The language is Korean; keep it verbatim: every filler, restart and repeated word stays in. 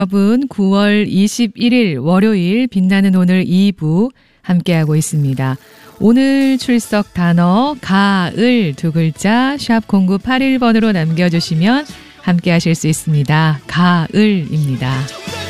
여러분 구월 이십일일 월요일 빛나는 오늘 이 부 함께하고 있습니다. 오늘 출석 단어 가을 두 글자 샵 공구팔일 번으로 남겨주시면 함께하실 수 있습니다. 가을입니다.